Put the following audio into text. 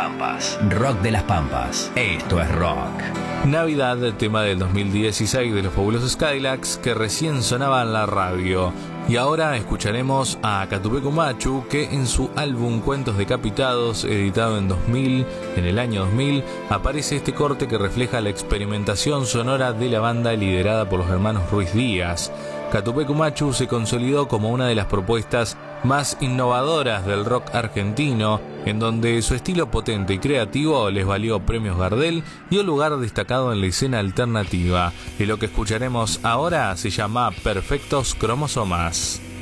Pampas. Rock de las Pampas. Esto es rock. Navidad, tema del 2016 de los Fabulosos Cadillacs, que recién sonaba en la radio. Y ahora escucharemos a Catupecu Machu, que en su álbum Cuentos Decapitados, editado en el año 2000, aparece este corte que refleja la experimentación sonora de la banda liderada por los hermanos Ruiz Díaz. Catupecu Machu se consolidó como una de las propuestas más innovadoras del rock argentino, en donde su estilo potente y creativo les valió premios Gardel y un lugar destacado en la escena alternativa. Y lo que escucharemos ahora se llama Perfectos Cromosomas.